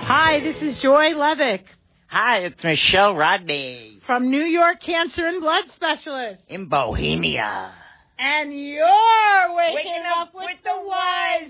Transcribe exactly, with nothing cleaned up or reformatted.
Hi, this is Joy Levick. Hi, it's Michelle Rodney. From New York Cancer and Blood Specialists. In Bohemia. And you're waking, waking up with the wise